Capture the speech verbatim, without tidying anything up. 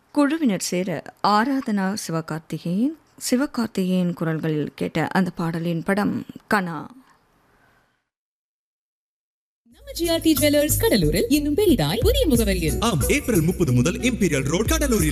குழுவினர் சேர ஆராதனா சிவகார்த்திகேயன் சிவகார்த்திகேயன் குரல்களில் கேட்ட அந்த பாடலின் படம் கனா. ஜிஆர்டி ஜுவல்லர்ஸ் கடலூரில் இன்னும் பெரிதாய் புதிய முகவரியில் ஆம், ஏப்ரல் முப்பது முதல் இம்பீரியல் ரோட் கடலூரில்